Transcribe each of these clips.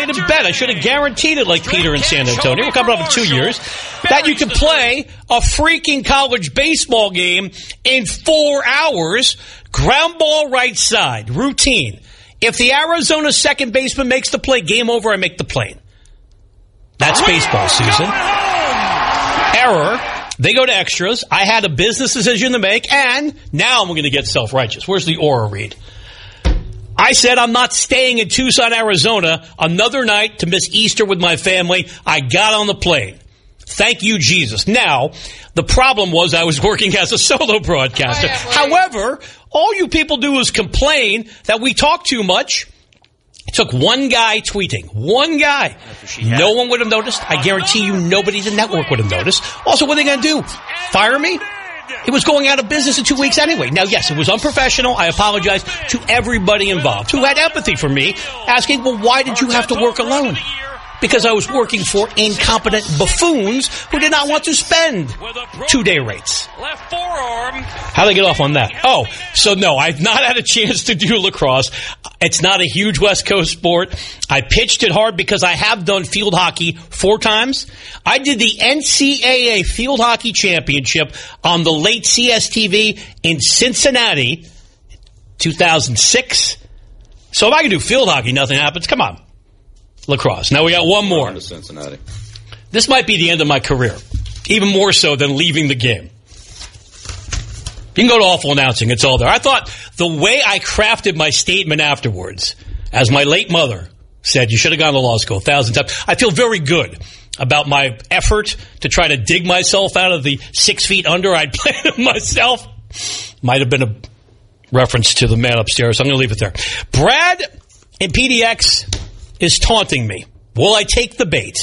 should have bet. I should have guaranteed it like Peter in San Antonio. We're coming up in 2 years. That you can play a freaking college baseball game in 4 hours. Ground ball right side. Routine. If the Arizona second baseman makes the play, game over, I make the plane. That's baseball season. Error. They go to extras. I had a business decision to make, and now I'm going to get self-righteous. Where's the aura read? I said I'm not staying in Tucson, Arizona another night to miss Easter with my family. I got on the plane. Thank you, Jesus. Now, the problem was I was working as a solo broadcaster. However, all you people do is complain that we talk too much. It took one guy tweeting. One guy. No one would have noticed. I guarantee you nobody in the network would have noticed. Also, what are they going to do? Fire me? It was going out of business in 2 weeks anyway. Now, yes, it was unprofessional. I apologize to everybody involved who had empathy for me, asking, well, why did you have to work alone? Because I was working for incompetent buffoons who did not want to spend 2-day rates. How did I get off on that? Oh, so no, I've not had a chance to do lacrosse. It's not a huge West Coast sport. I pitched it hard because I have done field hockey 4 times. I did the NCAA Field Hockey Championship on the late CSTV in Cincinnati, 2006. So if I can do field hockey, nothing happens. Come on. Lacrosse. Now we got one more. To Cincinnati. This might be the end of my career, even more so than leaving the game. You can go to awful announcing. It's all there. I thought the way I crafted my statement afterwards, as my late mother said, you should have gone to law school 1,000 times. I feel very good about my effort to try to dig myself out of the 6 feet under I'd planted myself. Might have been a reference to the man upstairs. I'm going to leave it there. Brad in PDX is taunting me. Will I take the bait?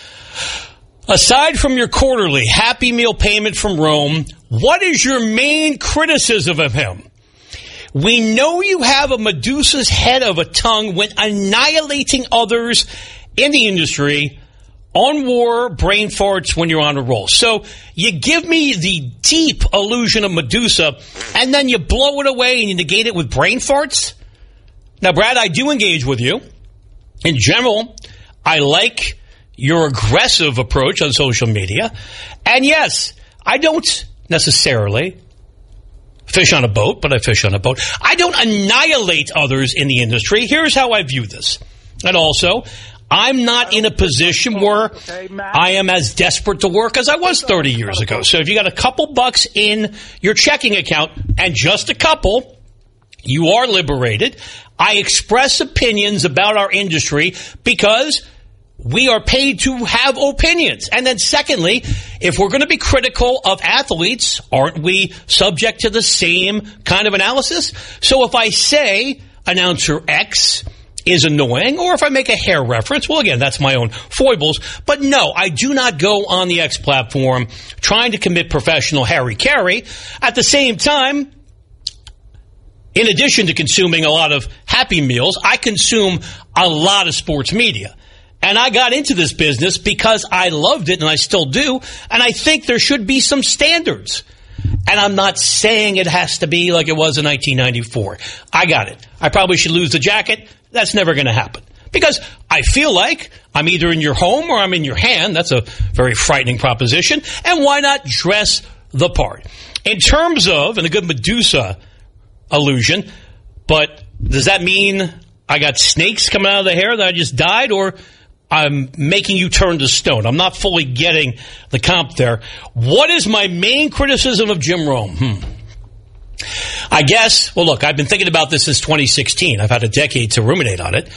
Aside from your quarterly Happy Meal payment from Rome, what is your main criticism of him? We know you have a Medusa's head of a tongue when annihilating others in the industry, on war, brain farts when you're on a roll. So you give me the deep illusion of Medusa, and then you blow it away and you negate it with brain farts? Now, Brad, I do engage with you. In general, I like your aggressive approach on social media. And yes, I don't necessarily fish on a boat, but I fish on a boat. I don't annihilate others in the industry. Here's how I view this. And also, I'm not in a position where I am as desperate to work as I was 30 years ago. So if you got a couple bucks in your checking account, and just a couple, you are liberated. I express opinions about our industry because we are paid to have opinions. And then secondly, if we're going to be critical of athletes, aren't we subject to the same kind of analysis? So if I say announcer X is annoying, or if I make a hair reference, well, again, that's my own foibles. But no, I do not go on the X platform trying to commit professional Harry-Carry. At the same time, in addition to consuming a lot of Happy Meals, I consume a lot of sports media. And I got into this business because I loved it, and I still do, and I think there should be some standards. And I'm not saying it has to be like it was in 1994. I got it. I probably should lose the jacket. That's never going to happen. Because I feel like I'm either in your home or I'm in your hand. That's a very frightening proposition. And why not dress the part? In terms of, and a good Medusa illusion, but does that mean I got snakes coming out of the hair that I just dyed, or I'm making you turn to stone? I'm not fully getting the comp there. What is my main criticism of Jim Rome? I guess, well, look, I've been thinking about this since 2016. I've had a decade to ruminate on it.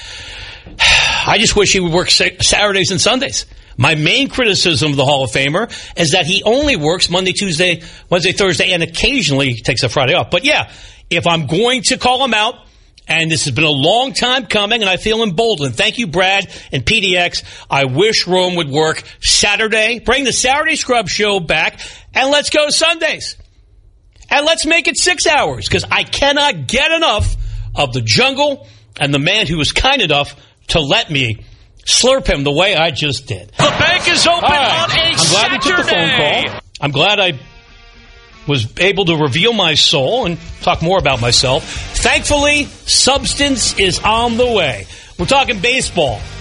I just wish he would work Saturdays and Sundays. My main criticism of the Hall of Famer is that he only works Monday, Tuesday, Wednesday, Thursday, and occasionally takes a Friday off. But yeah, if I'm going to call him out, and this has been a long time coming, and I feel emboldened. Thank you, Brad and PDX. I wish Rome would work Saturday. Bring the Saturday Scrub Show back, and let's go Sundays. And let's make it 6 hours, because I cannot get enough of the jungle and the man who was kind enough to let me slurp him the way I just did. The bank is open on a I'm glad you took the phone call. I'm glad I was able to reveal my soul and talk more about myself. Thankfully, substance is on the way. We're talking baseball